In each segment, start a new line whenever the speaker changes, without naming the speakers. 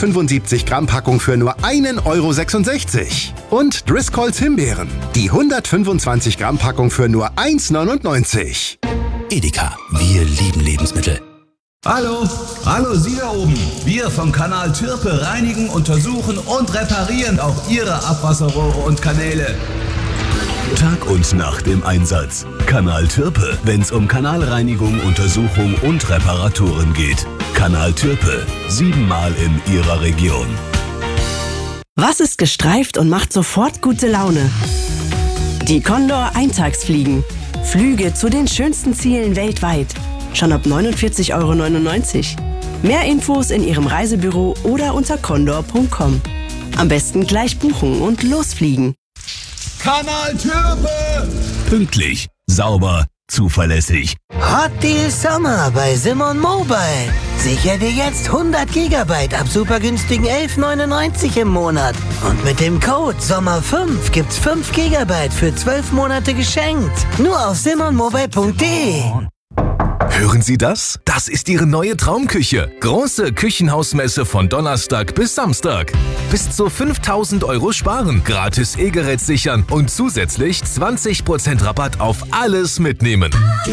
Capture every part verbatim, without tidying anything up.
hundertfünfundsiebzig Gramm Packung für nur ein Euro sechsundsechzig. Und Driscolls Himbeeren, die hundertfünfundzwanzig Gramm Packung für nur eins neunundneunzig.
Edeka, wir lieben Lebensmittel.
Hallo, hallo Sie da oben. Wir vom Kanal Türpe reinigen, untersuchen und reparieren auch Ihre Abwasserrohre und Kanäle.
Tag und Nacht im Einsatz. Kanal Türpe, wenn's um Kanalreinigung, Untersuchung und Reparaturen geht. Kanal Türpe, siebenmal in Ihrer Region.
Was ist gestreift und macht sofort gute Laune? Die Condor Eintagsfliegen. Flüge zu den schönsten Zielen weltweit. Schon ab neunundvierzig Euro neunundneunzig. Mehr Infos in Ihrem Reisebüro oder unter condor punkt com. Am besten gleich buchen und losfliegen.
Kanal Türpe!
Pünktlich, sauber, zuverlässig.
Hot Deal Sommer bei Simon Mobile. Sicher dir jetzt hundert Gigabyte ab super günstigen elf neunundneunzig im Monat. Und mit dem Code Sommer fünf gibt's fünf Gigabyte für zwölf Monate geschenkt. Nur auf simon mobile punkt de.
Hören Sie das? Das ist Ihre neue Traumküche. Große Küchenhausmesse von Donnerstag bis Samstag. Bis zu fünftausend Euro sparen, gratis E-Gerät sichern und zusätzlich zwanzig Prozent Rabatt auf alles mitnehmen.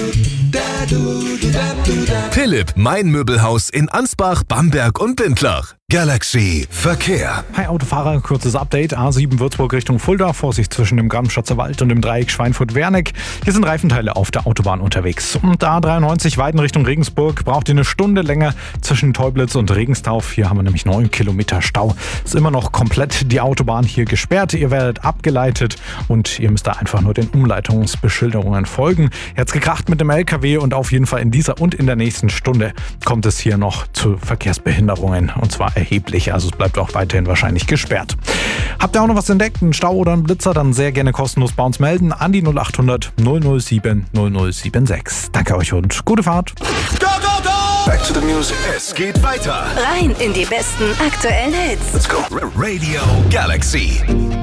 Philipp, mein Möbelhaus in Ansbach, Bamberg und Bindlach. Galaxy Verkehr.
Hi Autofahrer, kurzes Update. A sieben Würzburg Richtung Fulda, Vorsicht zwischen dem Grabenstadter Wald und dem Dreieck Schweinfurt-Werneck. Hier sind Reifenteile auf der Autobahn unterwegs. Und A dreiundneunzig Weiden Richtung Regensburg braucht ihr eine Stunde länger zwischen Teublitz und Regenstauf. Hier haben wir nämlich neun Kilometer Stau. Ist immer noch komplett die Autobahn hier gesperrt. Ihr werdet abgeleitet und ihr müsst da einfach nur den Umleitungsbeschilderungen folgen. Jetzt gekracht mit dem L K W und auf jeden Fall in dieser und in der nächsten Stunde kommt es hier noch zu Verkehrsbehinderungen und zwar erheblich, also es bleibt auch weiterhin wahrscheinlich gesperrt. Habt ihr auch noch was entdeckt, einen Stau oder einen Blitzer, dann sehr gerne kostenlos bei uns melden an die null acht hundert null null sieben null null sieben sechs. Danke euch und gute Fahrt.
Go, go, go! Back to the music. Es geht weiter.
Rein in die besten aktuellen Hits.
Let's go. Radio Galaxy.